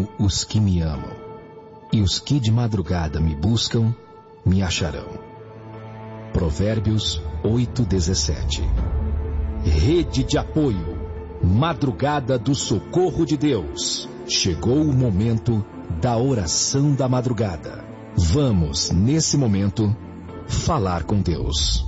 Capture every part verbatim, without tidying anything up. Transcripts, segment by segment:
busco os que me amam, e os que de madrugada me buscam, me acharão. Provérbios oito, dezessete. Rede de apoio, madrugada do socorro de Deus. Chegou o momento da oração da madrugada. Vamos, nesse momento, falar com Deus.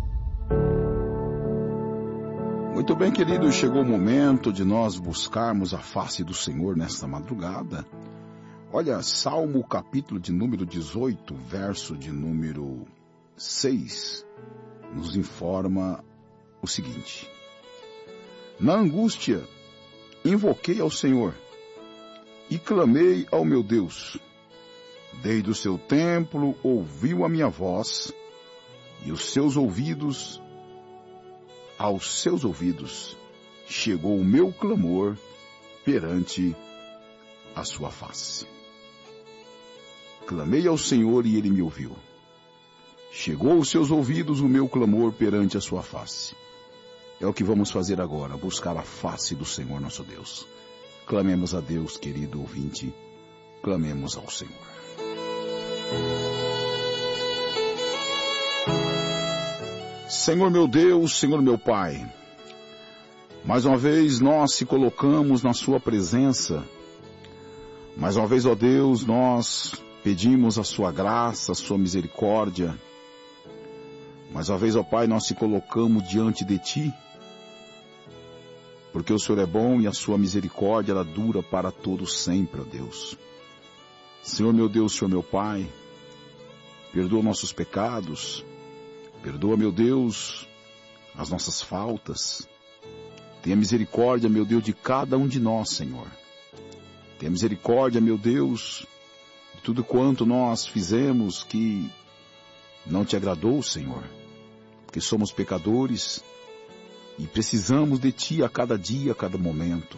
Muito bem, querido, chegou o momento de nós buscarmos a face do Senhor nesta madrugada. Olha, Salmo capítulo de número dezoito, verso de número seis, nos informa o seguinte: na angústia, invoquei ao Senhor e clamei ao meu Deus. Desde o seu templo ouviu a minha voz, e os seus ouvidos, aos seus ouvidos, chegou o meu clamor perante a sua face. Clamei ao Senhor e ele me ouviu. Chegou aos seus ouvidos o meu clamor perante a sua face. É o que vamos fazer agora, buscar a face do Senhor nosso Deus. Clamemos a Deus, querido ouvinte, clamemos ao Senhor. Senhor meu Deus, Senhor meu Pai, mais uma vez nós se colocamos na sua presença. Mais uma vez, ó Deus, nós pedimos a sua graça, a sua misericórdia. Mais uma vez, ó Pai, nós se colocamos diante de Ti, porque o Senhor é bom e a sua misericórdia ela dura para todo sempre, ó Deus. Senhor meu Deus, Senhor meu Pai, perdoa nossos pecados, perdoa, meu Deus, as nossas faltas. Tenha misericórdia, meu Deus, de cada um de nós, Senhor. Tenha misericórdia, meu Deus, de tudo quanto nós fizemos que não te agradou, Senhor. Porque somos pecadores e precisamos de Ti a cada dia, a cada momento.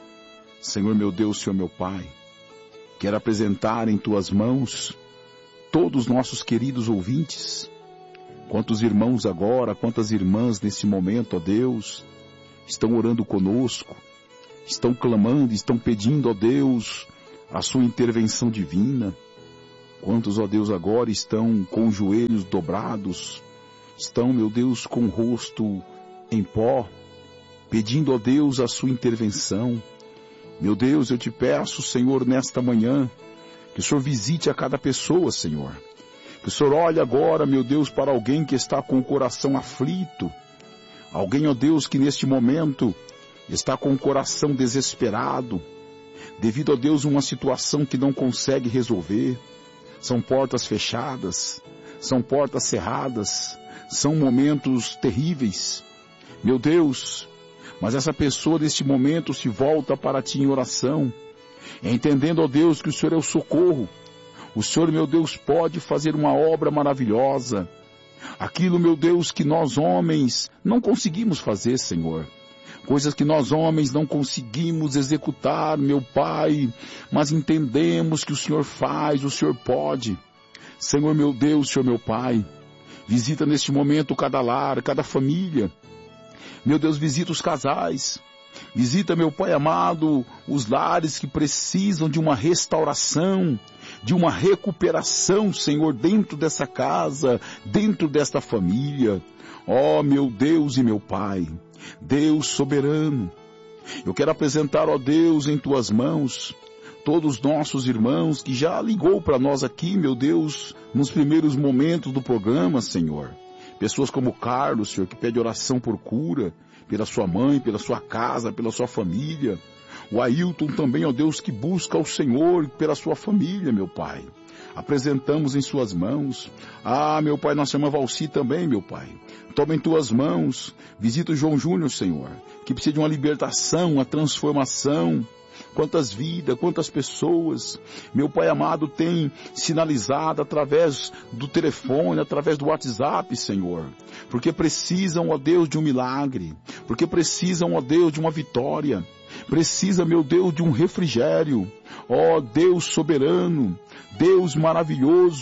Senhor meu Deus, Senhor meu Pai, quero apresentar em Tuas mãos todos os nossos queridos ouvintes. Quantos irmãos agora, quantas irmãs nesse momento, ó Deus, estão orando conosco, estão clamando, estão pedindo, ó Deus, a sua intervenção divina. Quantos, ó Deus, agora estão com os joelhos dobrados, estão, meu Deus, com o rosto em pó, pedindo, ó Deus, a sua intervenção. Meu Deus, eu te peço, Senhor, nesta manhã, que o Senhor visite a cada pessoa, Senhor. Que o Senhor olhe agora, meu Deus, para alguém que está com o coração aflito. Alguém, ó Deus, que neste momento está com o coração desesperado, devido, ó Deus, a uma situação que não consegue resolver. São portas fechadas, são portas cerradas, são momentos terríveis. Meu Deus, mas essa pessoa neste momento se volta para Ti em oração, entendendo, ó Deus, que o Senhor é o socorro. O Senhor, meu Deus, pode fazer uma obra maravilhosa. Aquilo, meu Deus, que nós homens não conseguimos fazer, Senhor. Coisas que nós homens não conseguimos executar, meu Pai, mas entendemos que o Senhor faz, o Senhor pode. Senhor, meu Deus, Senhor, meu Pai, visita neste momento cada lar, cada família. Meu Deus, visita os casais. Visita, meu Pai amado, os lares que precisam de uma restauração, de uma recuperação, Senhor, dentro dessa casa, dentro desta família. Ó, meu Deus e meu Pai, Deus soberano, eu quero apresentar, ó Deus, em Tuas mãos, todos os nossos irmãos que já ligou para nós aqui, meu Deus, nos primeiros momentos do programa, Senhor. Pessoas como o Carlos, Senhor, que pede oração por cura, pela sua mãe, pela sua casa, pela sua família. O Ailton também, ó Deus, que busca o Senhor pela sua família, meu Pai. Apresentamos em Suas mãos. Ah, meu Pai, nossa irmã Valci também, meu Pai. Toma em Tuas mãos. Visita o João Júnior, Senhor, que precisa de uma libertação, uma transformação. Quantas vidas, quantas pessoas, meu Pai amado, tem sinalizado através do telefone, através do WhatsApp, Senhor, porque precisam, ó Deus, de um milagre, porque precisam, ó Deus, de uma vitória, precisa, meu Deus, de um refrigério. Ó Deus soberano, Deus maravilhoso,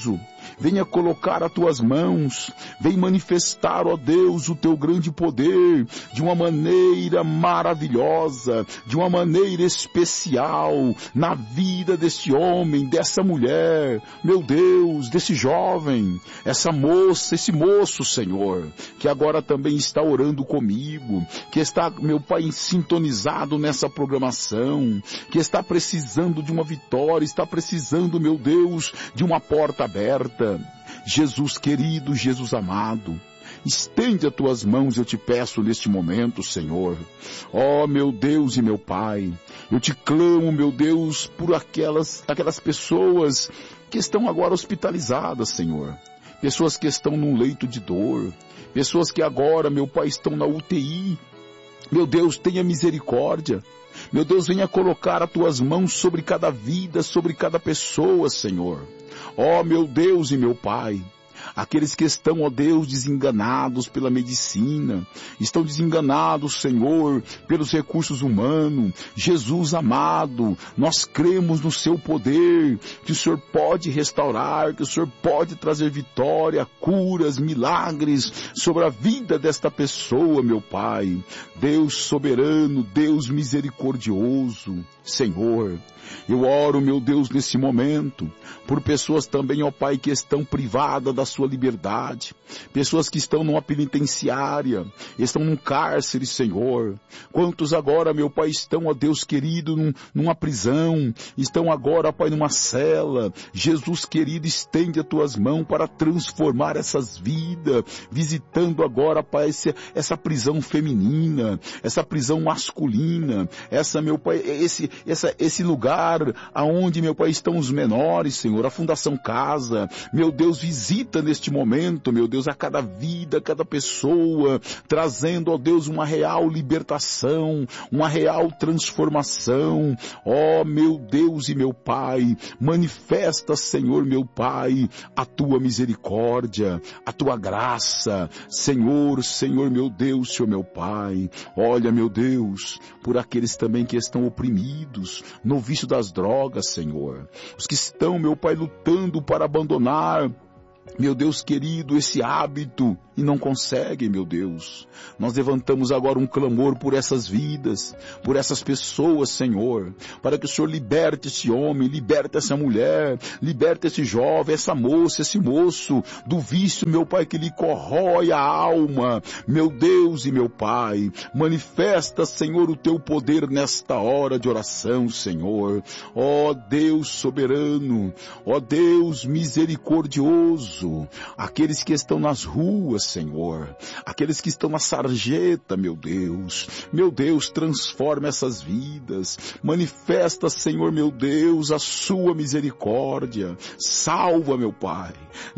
venha colocar as tuas mãos, vem manifestar, ó Deus, o teu grande poder de uma maneira maravilhosa, de uma maneira especial na vida deste homem, dessa mulher, meu Deus, desse jovem, essa moça, esse moço, Senhor, que agora também está orando comigo, que está, meu Pai, sintonizado nessa programação, que está precisando de uma vitória, está precisando, meu Deus, de uma porta aberta. Jesus querido, Jesus amado, estende as tuas mãos, eu te peço neste momento, Senhor. Ó, meu Deus e meu Pai, eu te clamo, meu Deus, por aquelas, aquelas pessoas que estão agora hospitalizadas, Senhor. Pessoas que estão num leito de dor, pessoas que agora, meu Pai, estão na U T I. Meu Deus, tenha misericórdia. Meu Deus, venha colocar as tuas mãos sobre cada vida, sobre cada pessoa, Senhor. Ó, meu Deus e meu Pai, aqueles que estão, ó Deus, desenganados pela medicina, estão desenganados, Senhor, pelos recursos humanos. Jesus amado, nós cremos no seu poder, que o Senhor pode restaurar, que o Senhor pode trazer vitória, curas, milagres sobre a vida desta pessoa, meu Pai. Deus soberano, Deus misericordioso, Senhor, eu oro, meu Deus, nesse momento, por pessoas também, ó Pai, que estão privadas da sua liberdade, pessoas que estão numa penitenciária, estão num cárcere, Senhor. Quantos agora, meu Pai, estão, ó Deus querido, num, numa prisão, estão agora, Pai, numa cela. Jesus querido, estende as tuas mãos para transformar essas vidas, visitando agora, Pai, esse, essa prisão feminina, essa prisão masculina, essa, meu Pai, esse, essa, esse lugar aonde, meu Pai, estão os menores, Senhor, a Fundação Casa. Meu Deus, visita neste momento, meu Deus, a cada vida, a cada pessoa, trazendo, ó Deus, uma real libertação, uma real transformação. Ó, meu Deus e meu Pai, manifesta, Senhor, meu Pai, a tua misericórdia, a tua graça, Senhor, Senhor, meu Deus, Senhor, meu Pai. Olha, meu Deus, por aqueles também que estão oprimidos no vício das drogas, Senhor. Os que estão, meu Pai, lutando para abandonar, meu Deus querido, esse hábito e não conseguem, meu Deus. Nós levantamos agora um clamor por essas vidas, por essas pessoas, Senhor, para que o Senhor liberte esse homem, liberte essa mulher, liberte esse jovem, essa moça, esse moço, do vício, meu Pai, que lhe corrói a alma. Meu Deus e meu Pai, manifesta, Senhor, o teu poder nesta hora de oração, Senhor. Ó Deus soberano, ó Deus misericordioso, aqueles que estão nas ruas, Senhor, aqueles que estão na sarjeta, meu Deus, meu Deus, transforma essas vidas, manifesta, Senhor, meu Deus, a sua misericórdia, salva, meu Pai,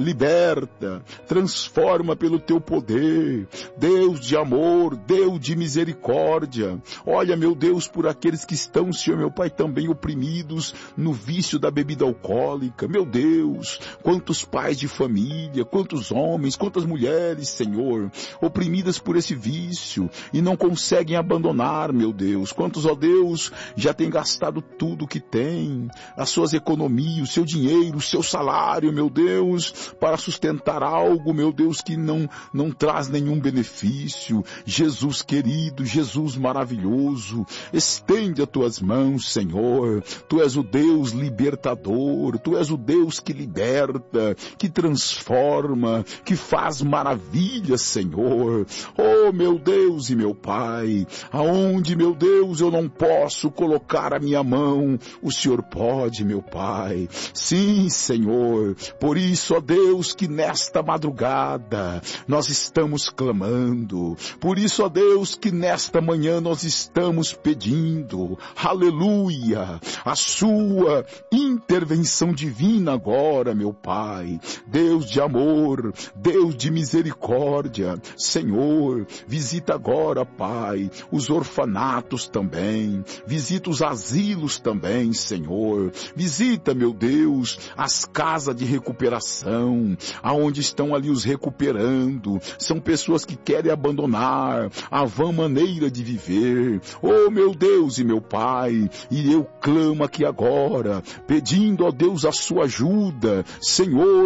liberta, transforma pelo teu poder, Deus de amor, Deus de misericórdia. Olha, meu Deus, por aqueles que estão, Senhor, meu Pai, também oprimidos no vício da bebida alcoólica, meu Deus, quantos pais de família, quantos homens, quantas mulheres, Senhor, oprimidas por esse vício e não conseguem abandonar, meu Deus. Quantos, ó Deus, já têm gastado tudo que têm, as suas economias, o seu dinheiro, o seu salário, meu Deus, para sustentar algo, meu Deus, que não, não traz nenhum benefício. Jesus querido, Jesus maravilhoso, estende as tuas mãos, Senhor. Tu és o Deus libertador, tu és o Deus que liberta, que transforma, que faz maravilhas, Senhor. Oh, meu Deus e meu Pai, aonde, meu Deus, eu não posso colocar a minha mão, o Senhor pode, meu Pai. Sim, Senhor, por isso, ó Deus, que nesta madrugada nós estamos clamando, por isso, ó Deus, que nesta manhã nós estamos pedindo, aleluia, a sua intervenção divina agora, meu Pai. Deus de amor, Deus de misericórdia, Senhor, visita agora, Pai, os orfanatos também, visita os asilos também, Senhor, visita, meu Deus, as casas de recuperação, aonde estão ali os recuperando, são pessoas que querem abandonar a vã maneira de viver. Oh, meu Deus e meu Pai, e eu clamo aqui agora, pedindo, ó Deus, a sua ajuda, Senhor,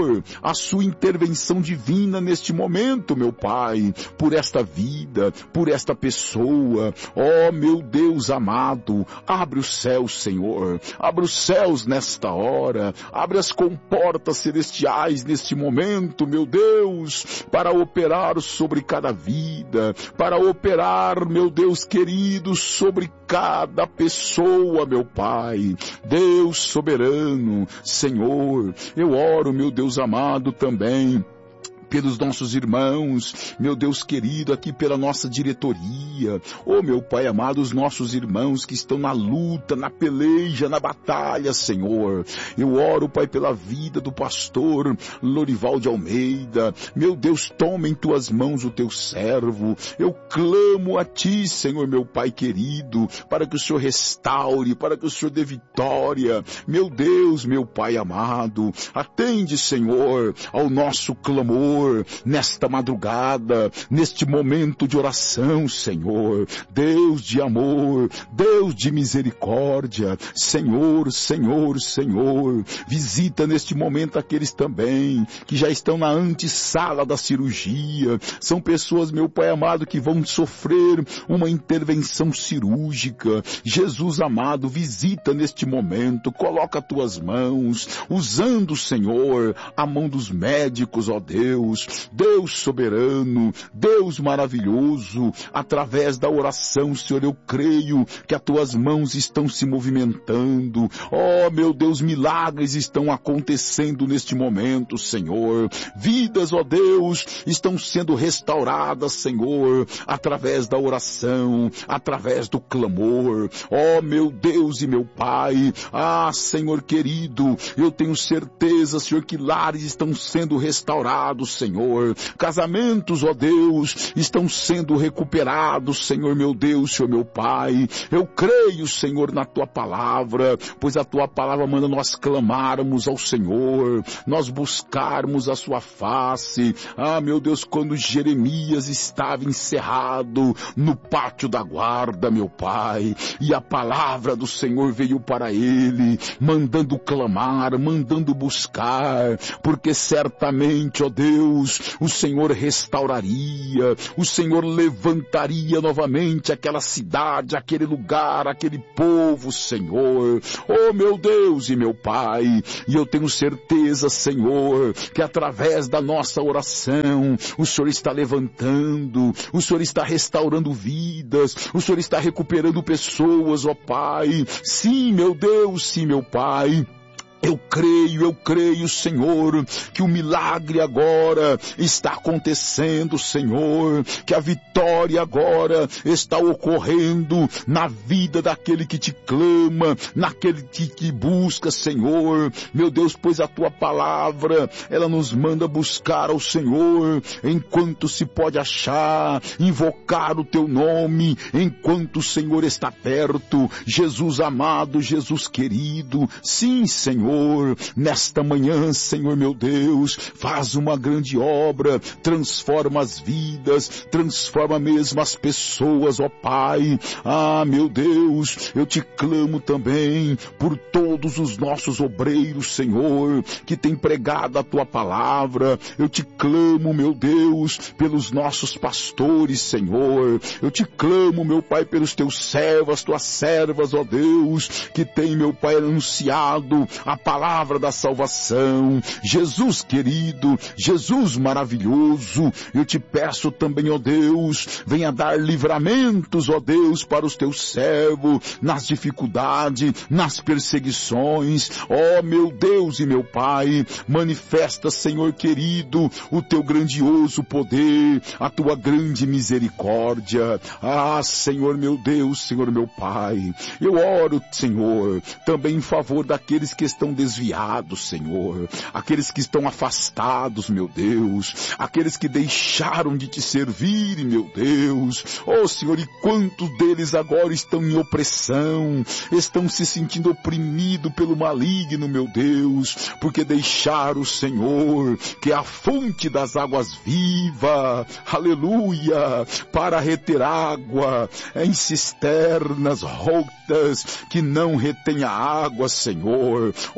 a sua intervenção divina neste momento, meu Pai, por esta vida, por esta pessoa. Ó, meu Deus amado, abre os céus, Senhor, abre os céus nesta hora, abre as comportas celestiais neste momento, meu Deus, para operar sobre cada vida, para operar, meu Deus querido, sobre cada pessoa, meu Pai. Deus soberano, Senhor, eu oro, meu Deus amado, também pelos nossos irmãos, meu Deus querido, aqui pela nossa diretoria. Oh, meu Pai amado, os nossos irmãos que estão na luta, na peleja, na batalha, Senhor. Eu oro, Pai, pela vida do pastor Lorival de Almeida. Meu Deus, toma em tuas mãos o teu servo. Eu clamo a ti, Senhor, meu Pai querido, para que o Senhor restaure, para que o Senhor dê vitória. Meu Deus, meu Pai amado, atende, Senhor, ao nosso clamor nesta madrugada, neste momento de oração, Senhor. Deus de amor, Deus de misericórdia, Senhor, Senhor, Senhor, visita neste momento aqueles também que já estão na antessala da cirurgia. São pessoas, meu Pai amado, que vão sofrer uma intervenção cirúrgica. Jesus amado, visita neste momento, coloca as tuas mãos, usando, Senhor, a mão dos médicos, ó Deus. Deus soberano, Deus maravilhoso, através da oração, Senhor, eu creio que as tuas mãos estão se movimentando. Oh, meu Deus, milagres estão acontecendo neste momento, Senhor. Vidas, ó Deus, estão sendo restauradas, Senhor, através da oração, através do clamor. Oh, meu Deus e meu Pai, ah, Senhor querido, eu tenho certeza, Senhor, que lares estão sendo restaurados, Senhor. Casamentos, ó Deus, estão sendo recuperados, Senhor, meu Deus, Senhor, meu Pai. Eu creio, Senhor, na tua palavra, pois a tua palavra manda nós clamarmos ao Senhor, nós buscarmos a sua face. Ah, meu Deus, quando Jeremias estava encerrado no pátio da guarda, meu Pai, e a palavra do Senhor veio para ele, mandando clamar, mandando buscar, porque certamente, ó Deus, o Senhor restauraria, o Senhor levantaria novamente aquela cidade, aquele lugar, aquele povo, Senhor. Oh, meu Deus e meu Pai, e eu tenho certeza, Senhor, que através da nossa oração, o Senhor está levantando, o Senhor está restaurando vidas, o Senhor está recuperando pessoas, ó Pai. Sim, meu Deus, sim, meu Pai. Eu creio, eu creio, Senhor, que o milagre agora está acontecendo, Senhor, que a vitória agora está ocorrendo na vida daquele que te clama, naquele que te busca, Senhor. Meu Deus, pois a tua palavra, ela nos manda buscar ao Senhor enquanto se pode achar, invocar o teu nome enquanto o Senhor está perto. Jesus amado, Jesus querido, sim, Senhor. Nesta manhã, Senhor meu Deus, faz uma grande obra, transforma as vidas, transforma mesmo as pessoas, ó Pai. Ah, meu Deus, eu te clamo também por todos os nossos obreiros, Senhor, que têm pregado a tua palavra. Eu te clamo, meu Deus, pelos nossos pastores, Senhor. Eu te clamo, meu Pai, pelos teus servos, tuas servas, ó Deus, que têm, meu Pai, anunciado a palavra da salvação. Jesus querido, Jesus maravilhoso, eu te peço também, ó Deus, venha dar livramentos, ó Deus, para os teus servos, nas dificuldades, nas perseguições. Ó meu Deus e meu Pai, manifesta, Senhor querido, o teu grandioso poder, a tua grande misericórdia. Ah, Senhor meu Deus, Senhor meu Pai, eu oro, Senhor, também em favor daqueles que estão desviados, Senhor, aqueles que estão afastados, meu Deus, aqueles que deixaram de te servir, meu Deus. Oh, Senhor, e quantos deles agora estão em opressão, estão se sentindo oprimidos pelo maligno, meu Deus, porque deixaram o Senhor, que é a fonte das águas vivas, aleluia, para reter água em cisternas rotas que não retém a água, Senhor. Oh,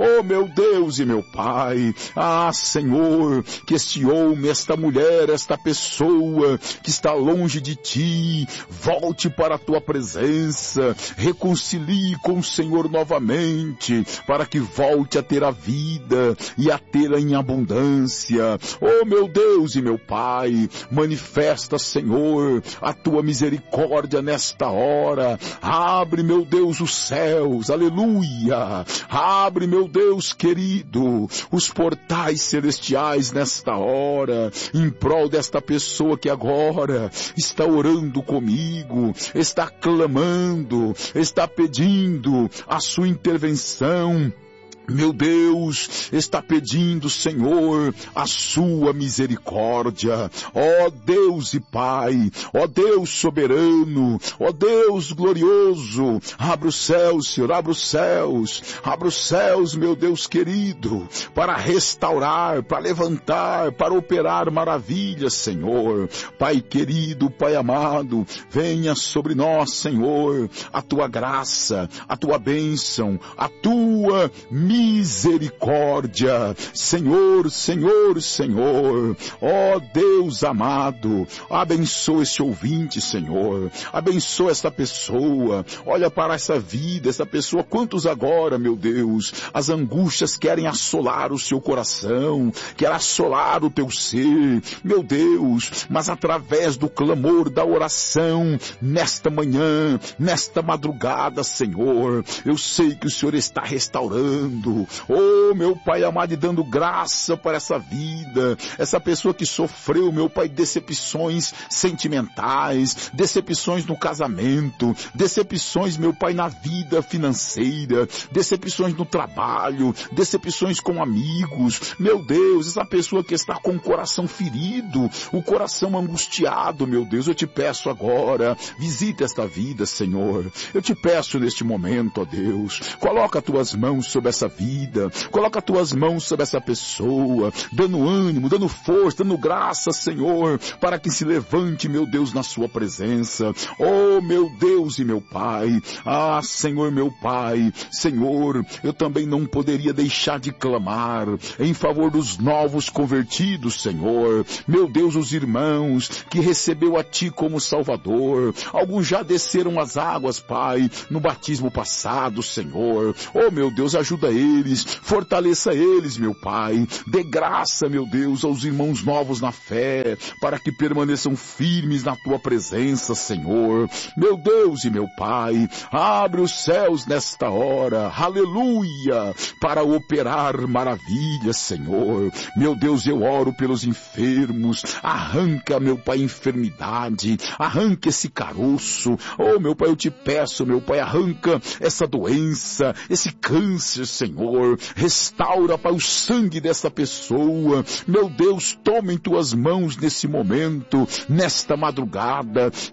Oh, meu Deus e meu Pai, ah, Senhor, que este homem, esta mulher, esta pessoa que está longe de Ti, volte para a Tua presença, reconcilie com o Senhor novamente, para que volte a ter a vida e a tê-la em abundância. Oh, meu Deus e meu Pai, manifesta, Senhor, a Tua misericórdia nesta hora. Abre, meu Deus, os céus, aleluia. Abre, meu Deus querido, os portais celestiais nesta hora, em prol desta pessoa que agora está orando comigo, está clamando, está pedindo a sua intervenção. Meu Deus, está pedindo, Senhor, a sua misericórdia. Ó Deus e Pai, ó Deus soberano, ó Deus glorioso, abre os céus, Senhor, abre os céus, abre os céus, meu Deus querido, para restaurar, para levantar, para operar maravilhas, Senhor. Pai querido, Pai amado, venha sobre nós, Senhor, a Tua graça, a Tua bênção, a Tua misericórdia. Misericórdia, Senhor, Senhor, Senhor, ó Deus amado, abençoa este ouvinte, Senhor, abençoa esta pessoa, olha para essa vida, essa pessoa, quantos agora, meu Deus, as angústias querem assolar o seu coração, querem assolar o teu ser, meu Deus, mas através do clamor, da oração, nesta manhã, nesta madrugada, Senhor, eu sei que o Senhor está restaurando. Oh, meu Pai amado, e dando graça para essa vida, essa pessoa que sofreu, meu Pai, decepções sentimentais, decepções no casamento, decepções, meu Pai, na vida financeira, decepções no trabalho, decepções com amigos, meu Deus, essa pessoa que está com o coração ferido, o coração angustiado, meu Deus, eu te peço agora, visita esta vida, Senhor, eu te peço neste momento, ó Deus, coloca as tuas mãos sobre essa vida, vida, coloca as tuas mãos sobre essa pessoa, dando ânimo, dando força, dando graça, Senhor, para que se levante, meu Deus, na sua presença. Oh, meu Deus e meu Pai, ah, Senhor, meu Pai, Senhor, eu também não poderia deixar de clamar em favor dos novos convertidos, Senhor, meu Deus, os irmãos que recebeu a Ti como Salvador, alguns já desceram as águas, Pai, no batismo passado, Senhor, oh, meu Deus, ajuda eles, fortaleça eles, meu Pai, dê graça, meu Deus, aos irmãos novos na fé, para que permaneçam firmes na Tua presença, Senhor, meu Deus e meu Pai, abre os céus nesta hora, aleluia, para operar maravilhas, Senhor, meu Deus, eu oro pelos enfermos, arranca, meu Pai, enfermidade, arranca esse caroço, oh, meu Pai, eu te peço, meu Pai, arranca essa doença, esse câncer, Senhor, restaura, Pai, o sangue dessa pessoa, meu Deus, toma em Tuas mãos nesse momento, nesta madrugada,